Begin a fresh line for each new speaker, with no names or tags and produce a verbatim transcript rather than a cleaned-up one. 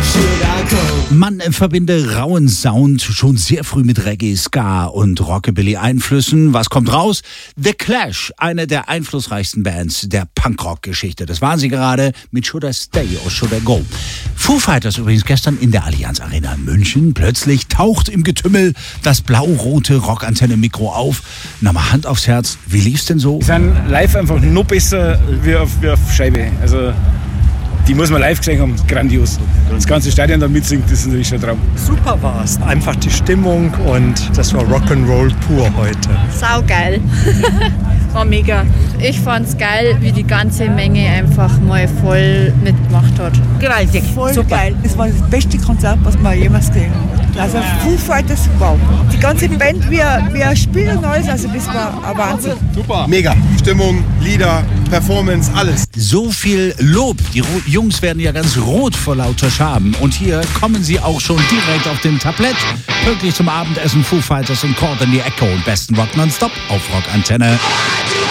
Man verbinde rauen Sound schon sehr früh mit Reggae, Ska und Rockabilly-Einflüssen. Was kommt raus? The Clash, eine der einflussreichsten Bands der Punkrock-Geschichte. Das waren sie gerade mit Should I Stay or Should I Go? Foo Fighters übrigens gestern in der Allianz Arena in München. Plötzlich taucht im Getümmel das blau-rote Rockantenne-Mikro auf. Na mal Hand aufs Herz, wie lief's denn so?
Die sind live einfach noch besser wie auf, wie auf Scheibe. Also die muss man live gesehen haben, grandios. Das ganze Stadion da mitsingen, das ist natürlich schon ein Traum.
Super war es, einfach die Stimmung und das war Rock'n'Roll pur heute.
Saugeil. War mega. Ich fand's geil, wie die ganze Menge einfach mal voll mitgemacht hat.
Gewaltig.
Voll
Super.
Geil. Das war das beste Konzert, was wir jemals gesehen haben. Also Foo Fighters, wow. Die ganze Band, wir, wir spielen alles, also das war ein Wahnsinn.
Super. Mega. Stimmung, Lieder, Performance, alles.
So viel Lob. Die Ro- Jungs werden ja ganz rot vor lauter Scham. Und hier kommen sie auch schon direkt auf dem Tablett. Pünktlich zum Abendessen Foo Fighters und Chord in the Echo und besten Rock nonstop auf Rockantenne.